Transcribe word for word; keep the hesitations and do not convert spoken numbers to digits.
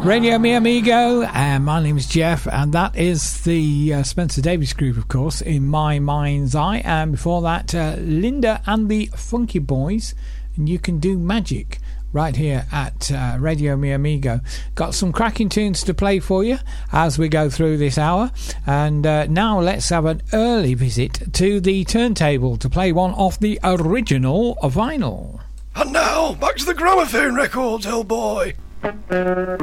Radio Mi Amigo, and my name is Jeff, and that is the uh, Spencer Davis Group, of course, in my mind's eye. And before that, uh, Linda and the Funky Boys, and You Can Do Magic, right here at uh, Radio Mi Amigo. Got some cracking tunes to play for you as we go through this hour, and uh, now let's have an early visit to the turntable to play one off the original vinyl. And now, back to the gramophone records, old boy.